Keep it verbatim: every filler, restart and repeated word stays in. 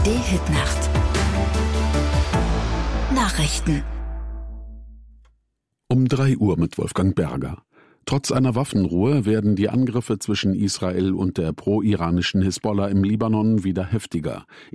ARD-Hitnacht. Nachrichten. Um drei Uhr mit Wolfgang Berger. Trotz einer Waffenruhe werden die Angriffe zwischen Israel und der pro-iranischen Hisbollah im Libanon wieder heftiger.